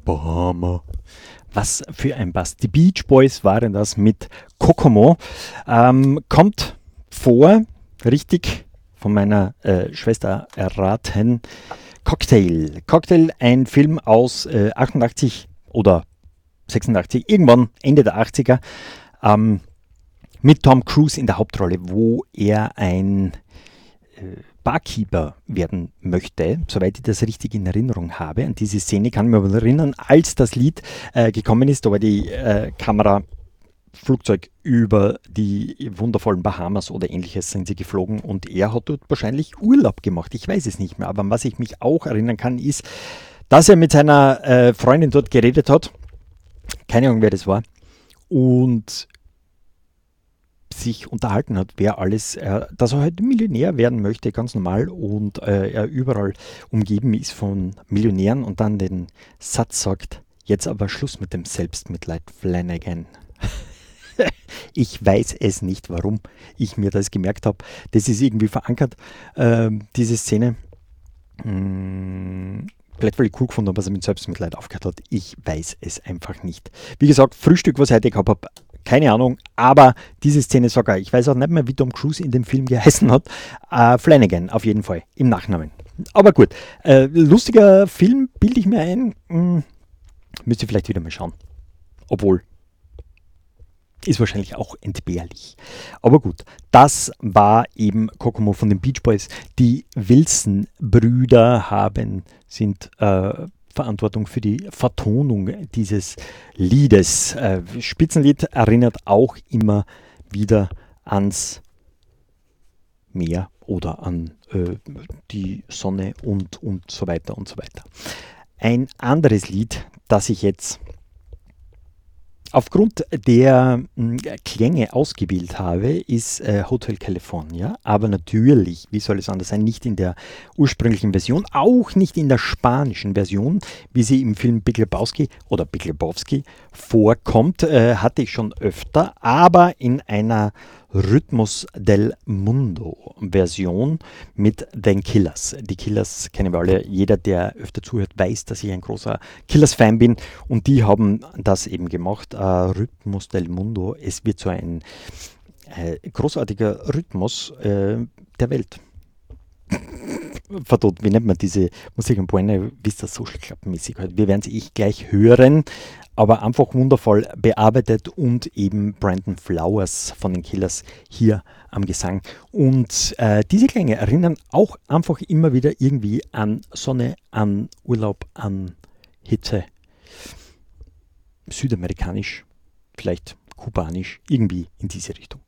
Bahama. Was für ein Bass. Die Beach Boys waren das mit Kokomo. Kommt vor, richtig, von meiner Schwester erraten, Cocktail. Cocktail, ein Film aus 88 oder 86, irgendwann Ende der 80er, mit Tom Cruise in der Hauptrolle, wo er ein Barkeeper werden möchte, soweit ich das richtig in Erinnerung habe. An diese Szene kann ich mich aber erinnern, als das Lied gekommen ist, da war die Kamera Flugzeug über die wundervollen Bahamas oder ähnliches sind sie geflogen und er hat dort wahrscheinlich Urlaub gemacht. Ich weiß es nicht mehr, aber an was ich mich auch erinnern kann, ist, dass er mit seiner Freundin dort geredet hat. Keine Ahnung, wer das war. Und sich unterhalten hat, wer alles, dass er halt Millionär werden möchte, ganz normal, und er überall umgeben ist von Millionären und dann den Satz sagt, jetzt aber Schluss mit dem Selbstmitleid, Flanagan. Ich weiß es nicht, warum ich mir das gemerkt habe. Das ist irgendwie verankert, diese Szene. Vielleicht, weil ich cool gefunden habe, was er mit Selbstmitleid aufgehört hat. Ich weiß es einfach nicht. Wie gesagt, Frühstück, was ich heute gehabt habe, keine Ahnung, aber diese Szene sogar, ich weiß auch nicht mehr, wie Tom Cruise in dem Film geheißen hat. Flanagan, auf jeden Fall, im Nachnamen. Aber gut, lustiger Film, bilde ich mir ein. Müsste vielleicht wieder mal schauen. Obwohl, ist wahrscheinlich auch entbehrlich. Aber gut, das war eben Kokomo von den Beach Boys. Die Wilson-Brüder sind Verantwortung für die Vertonung dieses Liedes. Spitzenlied erinnert auch immer wieder ans Meer oder an die Sonne und so weiter und so weiter. Ein anderes Lied, das ich jetzt aufgrund der Klänge ausgewählt habe, ist Hotel California, aber natürlich, wie soll es anders sein, nicht in der ursprünglichen Version, auch nicht in der spanischen Version, wie sie im Film Big Lebowski oder Big Lebowski vorkommt, hatte ich schon öfter, aber in einer Rhythmus del Mundo Version mit den Killers. Die Killers kennen wir alle. Jeder, der öfter zuhört, weiß, dass ich ein großer Killers-Fan bin. Und die haben das eben gemacht. Rhythmus del Mundo. Es wird so ein großartiger Rhythmus der Welt. Verdammt, wie nennt man diese Musik am Buena Vista Social Club mäßig? Wir werden sie gleich hören, aber einfach wundervoll bearbeitet und eben Brandon Flowers von den Killers hier am Gesang. Und diese Klänge erinnern auch einfach immer wieder irgendwie an Sonne, an Urlaub, an Hitze. Südamerikanisch, vielleicht kubanisch, irgendwie in diese Richtung.